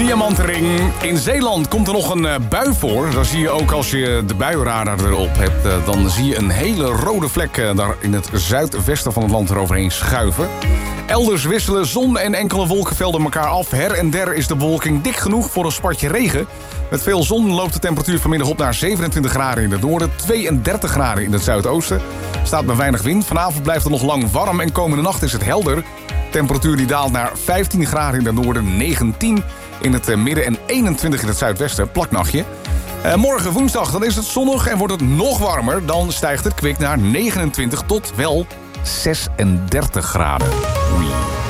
Diamantring. In Zeeland komt er nog een bui voor. Dan zie je ook als je de buienradar erop hebt... dan zie je een hele rode vlek daar in het zuidwesten van het land eroverheen schuiven. Elders wisselen zon en enkele wolkenvelden elkaar af. Her en der is de bewolking dik genoeg voor een spatje regen. Met veel zon loopt de temperatuur vanmiddag op naar 27 graden in het noorden... 32 graden in het zuidoosten. Staat met weinig wind. Vanavond blijft het nog lang warm en komende nacht is het helder. Temperatuur die daalt naar 15 graden in het noorden, 19 in het midden en 21 in het zuidwesten. Plaknachtje. Morgen woensdag dan is het zonnig en wordt het nog warmer. Dan stijgt het kwik naar 29 tot wel 36 graden. Oei.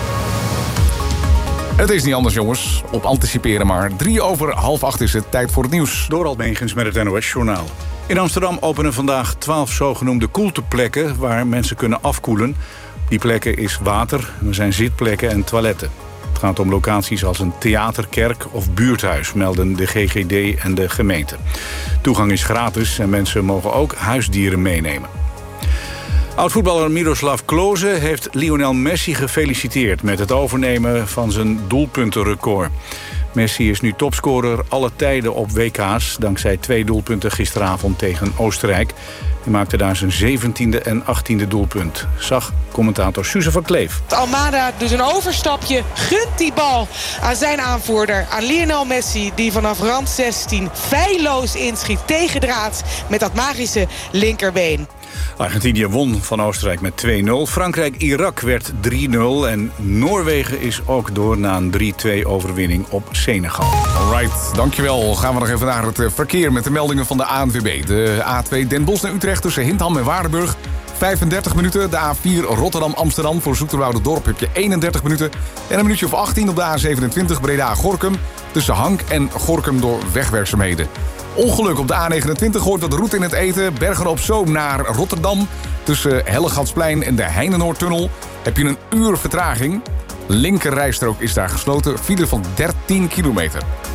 Het is niet anders, jongens. Op anticiperen maar. 7:03 is het. Tijd voor het nieuws. Dorald Megens met het NOS-journaal. In Amsterdam openen vandaag 12 zogenoemde koelteplekken... waar mensen kunnen afkoelen. Die plekken is water, er zijn zitplekken en toiletten. Het gaat om locaties als een theater, kerk of buurthuis... melden de GGD en de gemeente. Toegang is gratis en mensen mogen ook huisdieren meenemen. Oud-voetballer Miroslav Klose heeft Lionel Messi gefeliciteerd... met het overnemen van zijn doelpuntenrecord. Messi is nu topscorer alle tijden op WK's... dankzij 2 doelpunten gisteravond tegen Oostenrijk. Hij maakte daar zijn 17e en 18e doelpunt. Zag commentator Suze van Kleef. Almada doet een overstapje, gunt die bal aan zijn aanvoerder, aan Lionel Messi... die vanaf rand 16 feilloos inschiet tegen draad met dat magische linkerbeen. Argentinië won van Oostenrijk met 2-0. Frankrijk-Irak werd 3-0. En Noorwegen is ook door na een 3-2 overwinning op Senegal. Alright, dankjewel. Gaan we nog even naar het verkeer met de meldingen van de ANWB. De A2 Den Bosch naar Utrecht tussen Hintham en Waardenburg. 35 minuten. De A4 Rotterdam-Amsterdam voor Zoeterwoude-Dorp heb je 31 minuten. En een minuutje of 18 op de A27 Breda-Gorkum. Tussen Hank en Gorkum door wegwerkzaamheden. Ongeluk op de A29 hoort wat route in het eten. Bergen-op-Zoom naar Rotterdam. Tussen Hellegatsplein en de Heinenoordtunnel heb je een uur vertraging. Linkerrijstrook is daar gesloten. File van 13 kilometer.